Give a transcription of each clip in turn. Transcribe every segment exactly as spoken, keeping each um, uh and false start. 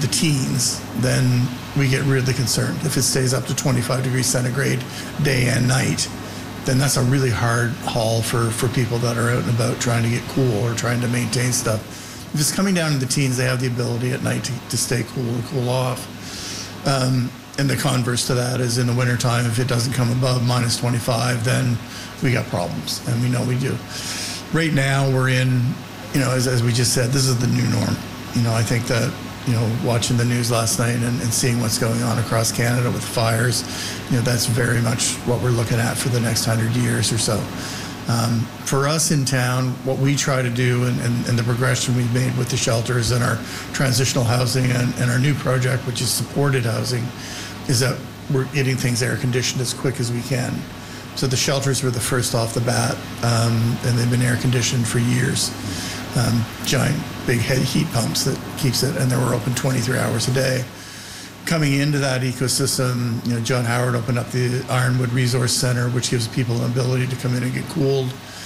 the teens, then we get really concerned. If it stays up to twenty-five degrees centigrade day and night, then that's a really hard haul for, for people that are out and about trying to get cool or trying to maintain stuff. If it's coming down in the teens, they have the ability at night to, to stay cool and cool off. Um, and the converse to that is in the wintertime, if it doesn't come above minus twenty-five, then we got problems, and we know we do. Right now, we're in, you know, as, as we just said, this is the new norm. You know, I think that, you know, watching the news last night and, and seeing what's going on across Canada with fires, you know, that's very much what we're looking at for the next hundred years or so. Um, for us in town, what we try to do and, and, and the progression we've made with the shelters and our transitional housing and, and our new project, which is supported housing, is that we're getting things air conditioned as quick as we can. So the shelters were the first off the bat, um, and they've been air conditioned for years. Um, giant, big head heat pumps that keeps it, and they were open twenty-three hours a day. Coming into that ecosystem, you know, John Howard opened up the Ironwood Resource Center, which gives people an ability to come in and get cooled,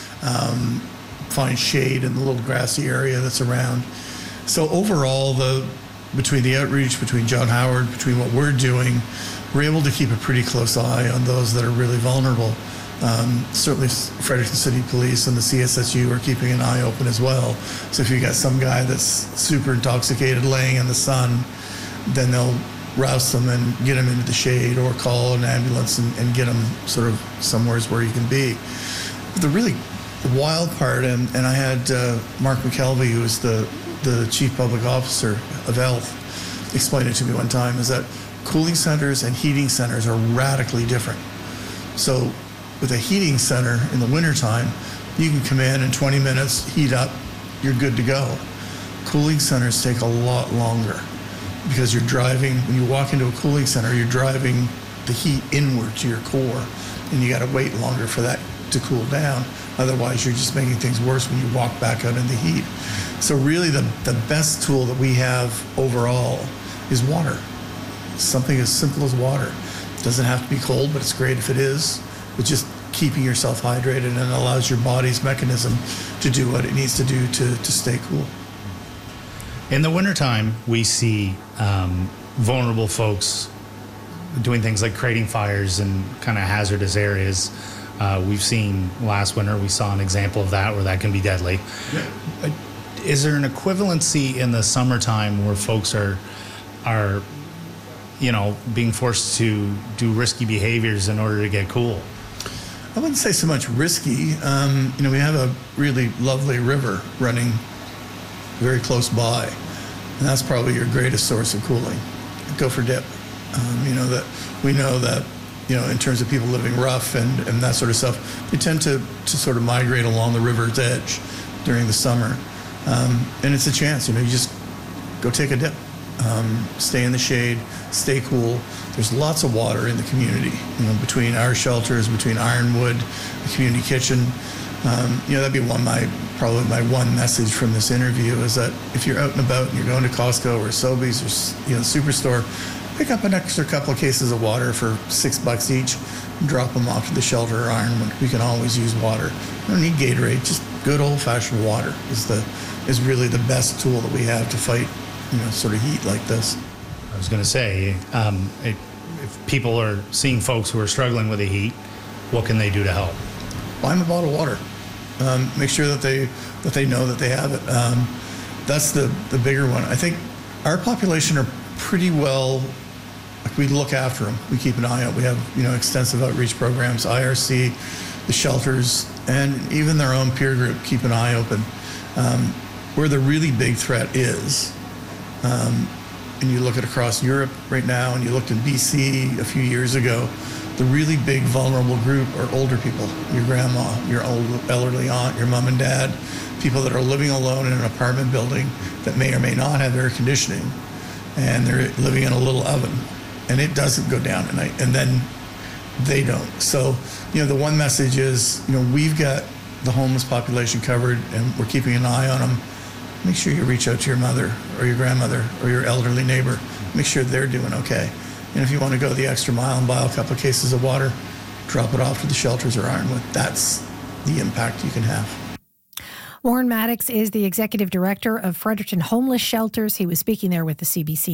um, find shade in the little grassy area that's around. So overall, the between the outreach, between John Howard, between what we're doing, we're able to keep a pretty close eye on those that are really vulnerable. Um, certainly Fredericton City Police and the C S S U are keeping an eye open as well. So if you got some guy that's super intoxicated laying in the sun, then they'll rouse them and get them into the shade or call an ambulance and, and get them sort of somewhere where you can be. But the really wild part, and, and I had uh, Mark McKelvey, who is the, the Chief Public Officer of Health, explain it to me one time, is that cooling centers and heating centers are radically different. So with a heating center in the wintertime, you can come in in twenty minutes, heat up, you're good to go. Cooling centers take a lot longer because you're driving, when you walk into a cooling center, you're driving the heat inward to your core, and you gotta wait longer for that to cool down. Otherwise, you're just making things worse when you walk back out in the heat. So really the, the best tool that we have overall is water. Something as simple as water. It doesn't have to be cold, but it's great if it is. It's just keeping yourself hydrated and allows your body's mechanism to do what it needs to do to, to stay cool. In the wintertime, we see um, vulnerable folks doing things like creating fires in kind of hazardous areas. Uh, we've seen last winter, we saw an example of that where that can be deadly. Yeah. Is there an equivalency in the summertime where folks are, are, you know, being forced to do risky behaviors in order to get cool? I wouldn't say so much risky. Um, you know, we have a really lovely river running very close by, and that's probably your greatest source of cooling. Go for dip. Um, you know, that we know that, you know, in terms of people living rough and, and that sort of stuff, they tend to, to sort of migrate along the river's edge during the summer. Um, and it's a chance, you know, you just go take a dip, um, stay in the shade, stay cool. There's lots of water in the community, you know, between our shelters, between Ironwood, the community kitchen. Um, you know, that'd be one my probably my one message from this interview is that if you're out and about and you're going to Costco or Sobeys or, you know, Superstore, pick up an extra couple of cases of water for six bucks each and drop them off to the shelter or Ironwood. We can always use water. You don't need Gatorade, just good old-fashioned water is the is really the best tool that we have to fight, you know, sort of heat like this. I was going to say, um, it, if people are seeing folks who are struggling with the heat, what can they do to help? Buy them a bottle of water. Um, make sure that they that they know that they have it. Um, that's the, the bigger one. I think our population are pretty well, like we look after them. We keep an eye out. We have, you know, extensive outreach programs, I R C, the shelters, and even their own peer group keep an eye open. Um, where the really big threat is, um, and you look at across Europe right now, and you looked in B C a few years ago, the really big vulnerable group are older people, your grandma, your old elderly aunt, your mom and dad, people that are living alone in an apartment building that may or may not have air conditioning, and they're living in a little oven, and it doesn't go down at night, and then they don't. So, you know, the one message is, you know, we've got the homeless population covered, and we're keeping an eye on them. Make sure you reach out to your mother or your grandmother or your elderly neighbor. Make sure they're doing okay. And if you want to go the extra mile and buy a couple of cases of water, drop it off to the shelters or Ironwood. That's the impact you can have. Warren Maddox is the executive director of Fredericton Homeless Shelters. He was speaking there with the C B C.